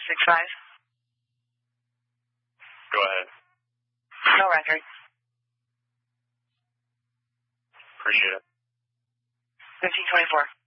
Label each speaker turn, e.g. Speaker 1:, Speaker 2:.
Speaker 1: 65.
Speaker 2: Go ahead.
Speaker 1: No record.
Speaker 2: Appreciate it.
Speaker 1: 1524.